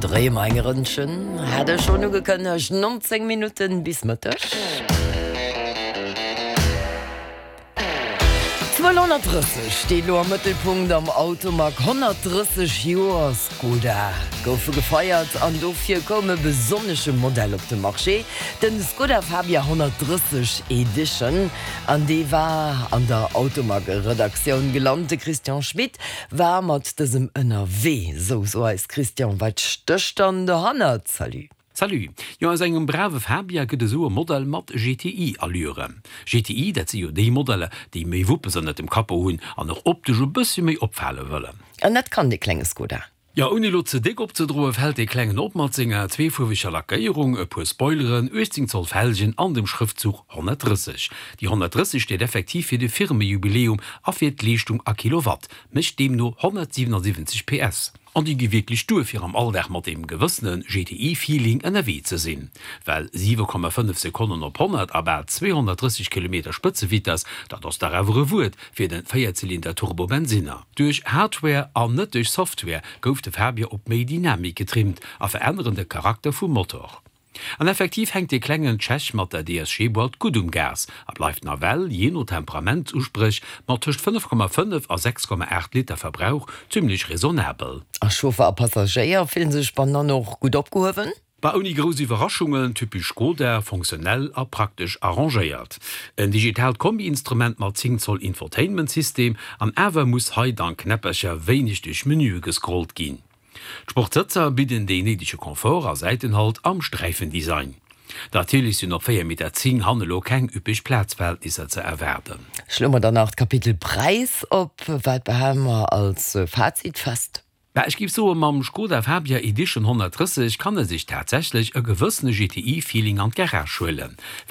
Drehmeingerënschen hat schon nu gekënnech 19 Minuten bis Mëttech. 230 steht lo am Mittelpunkt am Automarkt 130 Joer Skoda. Goufe gefeiert an dofir komme besonnesche Modell op dem Marché. Den Skoda Fabia 130 Edition, an de war an der Automarkt-Redaktion gelernte Christian Schmidt, war mat desem NRW. So als Christian, wat stöcht an der Hanna, salut. Salut. Jo as engem brave Fabia gët so Modell mat GTI allure. GTI, dat se jo déi Modelle, déi méi wuppe net dem Kapper hunn an noch optisch o bësse méi opfälle wëlle. An net kann de klenge Skoda. Ja, uni lo ze dick opzedroe fällt de klengen Opmatzinger, zweefuwicher Lackéierung, e puer Spoileren, 18 Zoll Felgen an dem Schriftzug 130. Die 130 steht effektiv fir de Firmejubiläum a fir d'Lichtung a Kilowatt, mischt dem no 177 PS. An die gewirklich Stuhe fir am Alldag mat dem gewëssenen GTI-Feeling NRW ze sinn. Well 7,5 Sekunden op 100 aber 230 km Spitze wie das, dat ass der Revere wurt fir den Feierzylinder Turbobenziner. Durch Hardware an net durch Software gouf de Fabia op méi Dynamik getrimmt a veränderende Charakter vum Motor. An effektiv hängt de klengen Tschech mat der DSG-Board gut Gas, abläuft na well jeno Temperament usprich mat tucht 5,5 a 6,8 Liter Verbrauch ziemlich raisonabel. A Chauffeur a Passagier finden sech spannend noch gut abgehoven? Bei uni grosse Überraschungen typisch Skoda funktionell a praktisch arrangeiert. Ein digital Kombi-Instrument mat 10 Zoll Infotainment-System am Ewer muss he an knäppercher wenig durch Menü gescrollt gin. Sportsitzer bieten de nedische Komfort a Seitenhalt am Streifendesign. Natürlich sind noch 4 mit der 10 Hanelo kein üppig Platzverhältnisse zu erwerben. Schlummer danach Kapitel Preis op wat beheimer als Fazit fest. Ja, ich gebe so, am Skoda Fabia Edition 130 kann sich tatsächlich ein gewissene GTI-Feeling an Garage holen.